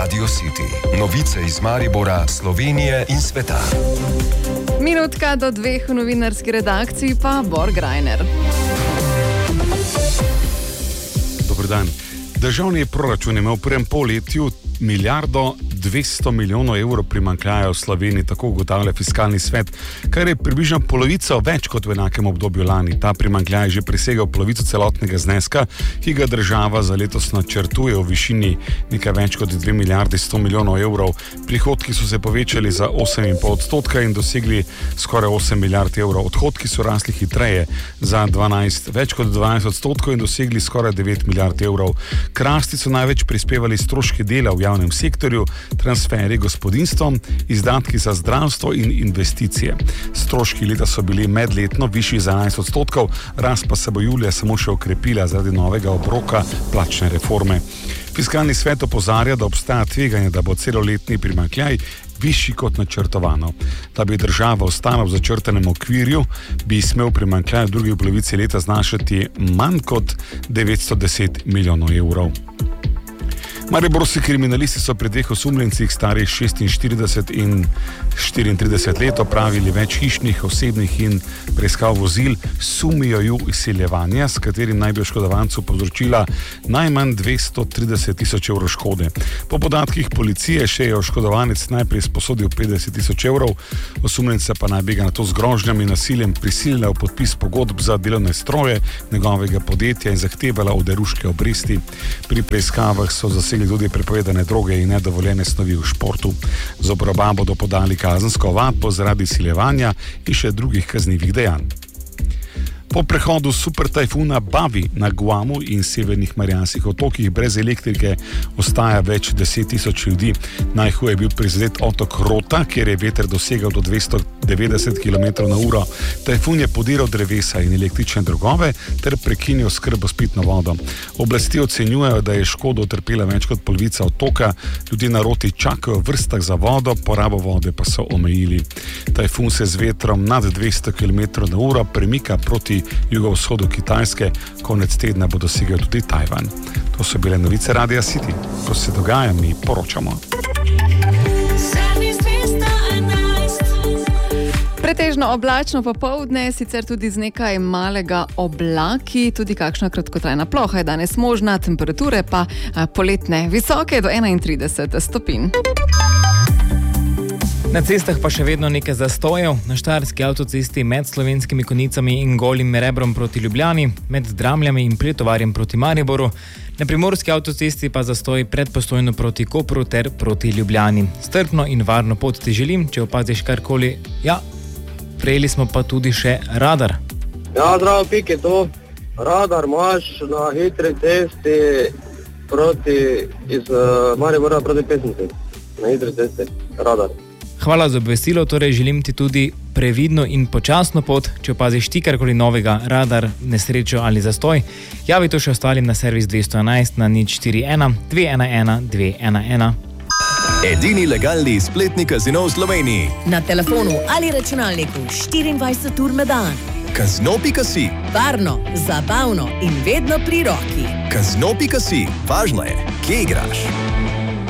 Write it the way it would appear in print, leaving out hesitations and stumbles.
Radio City. Novice iz Maribora, Slovenije in sveta. Minutka do 2 v novinarski redakciji pa Bor Grajner. Dober dan. Državni proračun je imel v prvem polletju 1,2 milijarde evrov primanjkljaja v Sloveniji, tako ugotavlja Fiskalni svet, kar je približno polovico več kot v enakem obdobju lani. Ta primanjkljaj je že presegal polovico celotnega zneska, ki ga država za letos načrtuje v višini nekaj več kot 2,1 evrov. Prihodki so se povečali za 8,5% in dosegli skoraj 8 milijard evrov. Odhodki so rasli hitreje za več kot 12% in dosegli skoraj 9 milijard evrov. K rasti so največ prispevali stroški dela v javnem sektorju, transferi gospodinjstvom, izdatki za zdravstvo in investicije. Stroški leta so bili medletno višji za 11%, rast pa se bo julija samo še okrepila zaradi novega obroka plačne reforme. Fiskalni svet opozarja, da obstaja tveganje, da bo celoletni primanjkljaj višji kot načrtovano. Da bi država ostala v začrtanem okvirju, bi smel primanjkljaj v drugi polovici leta znašati manj kot 910 milijonov evrov. Mariborski kriminalisti so pri dveh osumljencih starih 46 in 34 let opravili več hišnih, osebnih in preiskav vozil, sumijo ju izsiljevanja, s katerim naj bi oškodovancu povzročila najmanj 230 tisoč evrov škode. Po podatkih policije še je oškodovanec najprej sposodil 50 tisoč evrov, osumljenca pa naj bi ga nato z grožnjami in nasiljem prisilila v podpis pogodb za delovne stroje njegovega podjetja in zahtevala oderuške obresti. Pri preiskavah so zasegli tudi prepovedane droge in nedovoljene snovi v športu. Zoper oba bodo podali kazensko ovadbo zaradi izsiljevanja in še drugih kaznivih dejanj. Po prehodu super tajfuna Bavi na Guamu in severnih Marijanskih otokih brez elektrike ostaja več 10 tisoč ljudi. Najhuje je bil prizadet otok Rota, kjer je veter dosegal do 290 km/h. Tajfun je podiral drevesa in električne drogove ter prekinil oskrbo s pitno vodo. Oblasti ocenjujejo, da je škodo utrpela več kot polovica otoka. Ljudje na Roti čakajo v vrstah za vodo, porabo vode pa so omejili. Tajfun se z vetrom nad 200 km/h premika proti jugovzhodu Kitajske, konec tedna bo dosegel tudi Tajvan. To so bile novice Radia City. Ko se dogaja, mi poročamo. Pretežno oblačno popoldne, sicer tudi z nekaj malega oblaki, tudi kakšna kratkotrajna ploha je danes možna, temperature pa poletne, visoke do 31 stopinj. Na cestah pa še vedno nekaj zastojev. Na Štajerski avtocesti med Slovenskimi Konjicami in Golim Rebrom proti Ljubljani, med Dramljami in Pretovarjem proti Mariboru. Na Primorski avtocesti pa zastoj pred Postojno proti Kopru ter proti Ljubljani. Strpno in varno pot ti želim, če opaziš karkoli. Ja, prejeli smo pa tudi še radar. Ja, zdravo, Pik, je to. Radar imaš na hitri cesti iz Maribora proti Pesnici. Na hitri cesti, radar. Hvala za obvestilo, torej želim ti tudi previdno in počasno pot, če opaziš ti karkoli novega, radar, nesrečo ali zastoj. Javi to še ostalim na servis 211 na 041 211 211. Edini legalni spletni kazino v Sloveniji. Na telefonu ali računalniku 24 ur na dan. Kazino.si. Varno, zabavno in vedno pri roki. Kazino.si. Važno je, kje igraš.